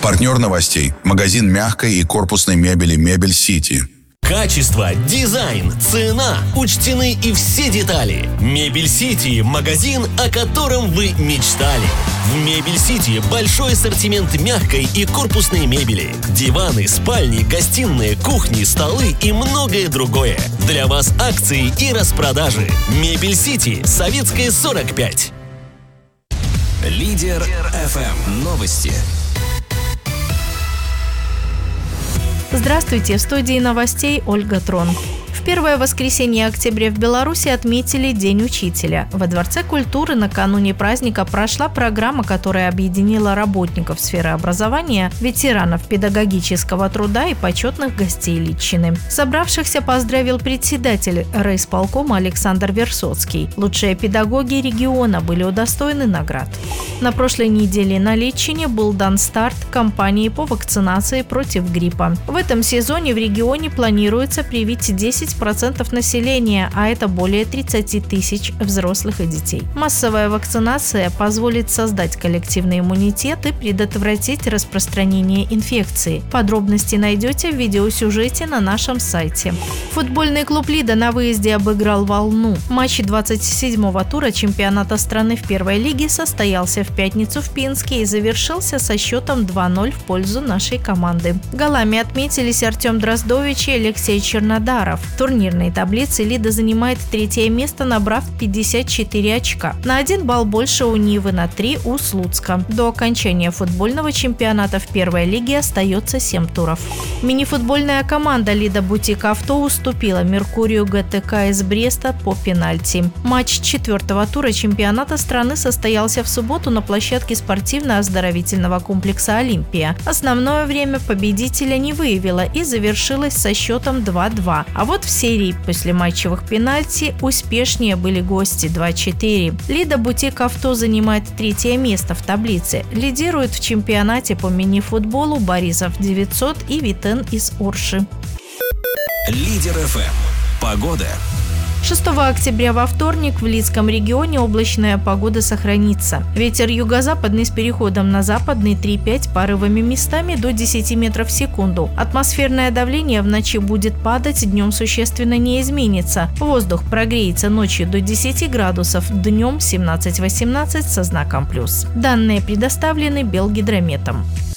Партнер новостей – магазин мягкой и корпусной мебели «Мебель Сити». Качество, дизайн, цена. Учтены и все детали. Мебель Сити – магазин, о котором вы мечтали. В Мебель Сити большой ассортимент мягкой и корпусной мебели. Диваны, спальни, гостиные, кухни, столы и многое другое. Для вас акции и распродажи. Мебель Сити, Советская, 45. Лидер ФМ. Новости. Здравствуйте, в студии новостей Ольга Трон. В первое воскресенье октября в Беларуси отметили День учителя. Во Дворце культуры накануне праздника прошла программа, которая объединила работников сферы образования, ветеранов педагогического труда и почетных гостей Литчины. Собравшихся поздравил председатель райисполкома Александр Версоцкий. Лучшие педагоги региона были удостоены наград. На прошлой неделе на Литчине был дан старт кампании по вакцинации против гриппа. В этом сезоне в регионе планируется привить 10% населения, а это более 30 тысяч взрослых и детей. Массовая вакцинация позволит создать коллективный иммунитет и предотвратить распространение инфекции. Подробности найдете в видеосюжете на нашем сайте. Футбольный клуб «Лида» на выезде обыграл «Волну». Матч 27-го тура чемпионата страны в первой лиге состоялся в пятницу в Пинске и завершился со счетом 2-0 в пользу нашей команды. Голами отметились Артем Дроздович и Алексей Чернодаров. В турнирной таблице «Лида» занимает третье место, набрав 54 очка. На 1 балл больше у Нивы, на 3 у Слуцка. До окончания футбольного чемпионата в первой лиге остается 7 туров. Мини-футбольная команда «Лида Бутик Авто» уступила «Меркурию ГТК» из Бреста по пенальти. Матч 4-го тура чемпионата страны состоялся в субботу на площадке спортивно-оздоровительного комплекса «Олимпия». Основное время победителя не выявило и завершилось со счетом 2-2. А вот в серии послематчевых пенальти успешнее были гости 2-4. «Лида Бутик Авто» занимает третье место в таблице. Лидирует в чемпионате по мини-футболу Борисов 900 и Витен из Орши. Лидер ФМ. Погода. 6 октября во вторник в Лидском регионе облачная погода сохранится. Ветер юго-западный с переходом на западный 3-5, порывами местами до 10 метров в секунду. Атмосферное давление в ночи будет падать, днем существенно не изменится. Воздух прогреется ночью до 10 градусов, днем 17-18 со знаком плюс. Данные предоставлены Белгидрометом.